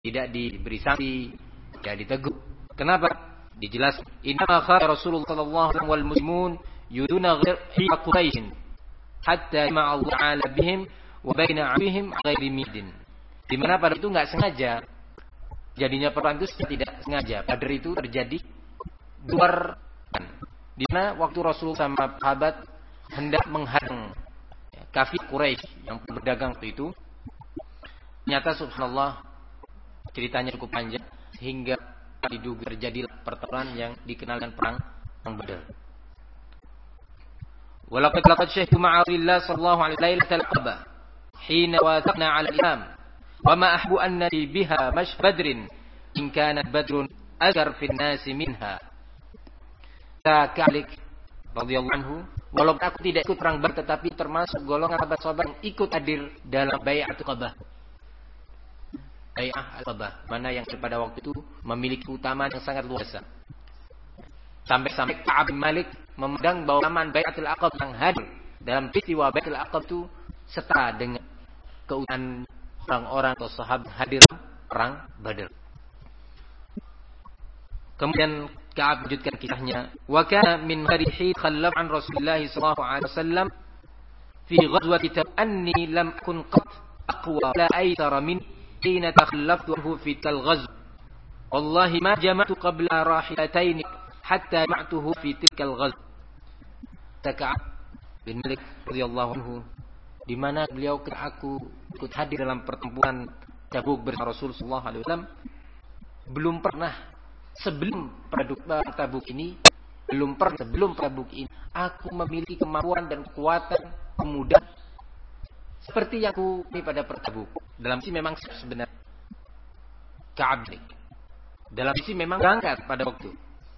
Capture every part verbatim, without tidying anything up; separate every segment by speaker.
Speaker 1: tidak diberi sanksi, tidak ditegur. Kenapa? Dijelaskan, inna khara Rasulullah sallallahu alaihi wasallam wal muslimun yuduna ghayra Quraisy hatta ma Allah ala bihim wa baina bihim ghairi midin. Di mana pada itu enggak sengaja jadinya perang itu tidak sengaja. Badar itu terjadi luar di mana waktu Rasulullah sama sahabat hendak menghadang kafir Quraisy yang berdagang waktu itu. Ternyata subhanallah ceritanya cukup panjang sehingga diduga terjadi pertempuran yang dikenal dengan perang Badar. Walaqad laqad syahidtu ma'a Rasulillah sallallahu alaihi lailatal Aqabah hina wathaqna 'ala al-imam wa ma ahbu anna biha mash badrin in kanat badrun agar fi an-nas minha. Ka'alik radhiyallahu anhu, walaupun aku tidak ikut perang Badar tetapi termasuk golongan sahabat-sahabat yang ikut hadir dalam bai'atul Aqabah. Bai'ah al-Aqabah, mana yang pada waktu itu memiliki keutamaan yang sangat luar biasa. Sampai-sampai Ka'ab bin Malik memandang bahwa keutamaan Bai'atul Aqabah yang hadir dalam peristiwa Bai'atul Aqabah itu setara dengan keutamaan orang-orang atau sahabat hadir perang Badar. Kemudian Ka'ab lanjutkan kisahnya, wa kana min harihi khallaf an Rasulullah sallallahu alaihi wasallam fi ghazwati anni lam akun qat aqwa la aysara min حين تخلفته في تلك الغزو والله ما جمعت قبل راحلتين حتى جمعته في تلك الغزو. Ka'ab bin Malik radhiyallahu anhu, di mana beliau ketika aku ikut hadir dalam pertempuran Tabuk bersama Rasul sallallahu alaihi wasallam, belum pernah sebelum perang Tabuk ini belum pernah sebelum Tabuk ini aku memiliki kemampuan dan kekuatan pemuda seperti yang aku ini pada perang Tabuk. Dalam sisi memang sebenarnya Ka'ab dalam sisi memang berangkat pada waktu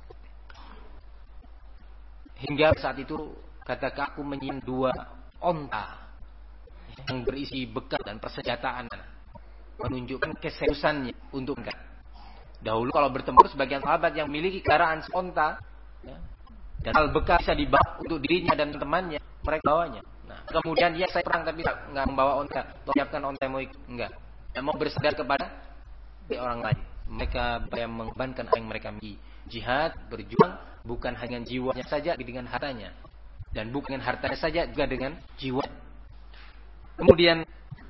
Speaker 1: hingga saat itu kata Ka'ab, aku menyiapkan dua onta yang berisi bekal dan persenjataan menunjukkan keseriusannya untuk enggak. Dahulu kalau bertempur sebagian sahabat yang memiliki kendaraan onta ya, dan hal bekal bisa dibawa untuk dirinya dan temannya, mereka bawanya. Nah, kemudian ya saya perang tapi enggak membawa onta, siapkan onta mau enggak. Yang mau bersandar kepada orang lain. Mereka yang mengorbankan apa yang mereka miliki. Jihad, berjuang bukan hanya jiwanya saja, dengan hartanya. Dan bukan dengan hartanya saja, juga dengan jiwa. Kemudian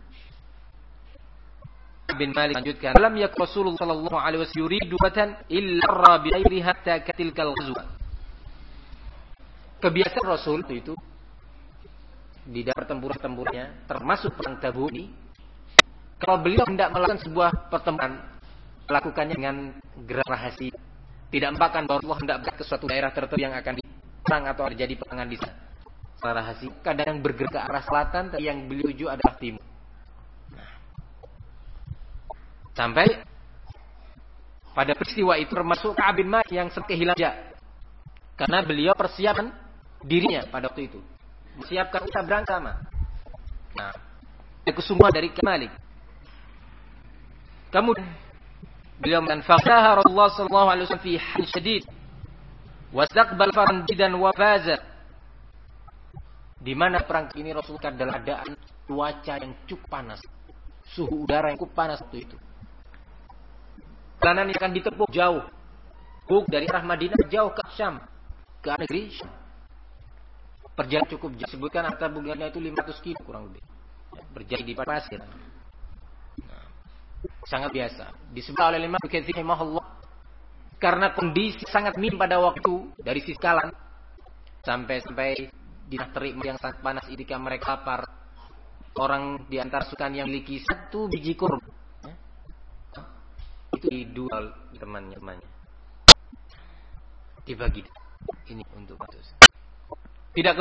Speaker 1: bin Malik lanjutkan, "Lam yak Rasulullah sallallahu alaihi wasallam yuridu batan illa rabi ghairi hatta katilkal ghazwa." Kebiasaan Rasul itu di dalam pertempuran-tempurannya termasuk perang Tabuk ini, kalau beliau hendak melakukan sebuah pertempuran, melakukannya dengan gerak rahasia, tidak mempakan bahwa Allah hendak berangkat ke suatu daerah tertentu yang akan diperang atau terjadi peperangan di sana secara rahasia. Kadang bergerak ke arah selatan, tapi yang beliau tuju adalah timur. Nah, sampai pada peristiwa itu termasuk Ka'ab bin Malik yang sempat kehilangan jejak, karena beliau persiapan dirinya pada waktu itu, siapkan usaha berangkat sama. Nah, kesungguhan dari Malik. Kemudian beliau menfaqaha Rasulullah sallallahu alaihi wasallam fi hal syadid wastaqbal faranjidan wa faza. Di mana perang ini Rasulullah dalam keadaan cuaca yang cukup panas, suhu udara yang cukup panas waktu itu. Perjalanan yang akan ditempuh jauh, Buk dari arah Madinah jauh ke Syam, ke negeri Syam. Perjalanan cukup jauh, sebutkan antara bulannya itu lima ratus kilo kurang lebih. Berjalan di pasir. Nah, sangat biasa. Disebut oleh Imam Bukhari rahimahullah karena kondisi sangat minim pada waktu dari sisi kalan sampai sampai di terik yang sangat panas ketika mereka lapar. Orang di antara sukan yang memiliki satu biji kurma itu dijual temannya temannya dibagi ini untuk manusia.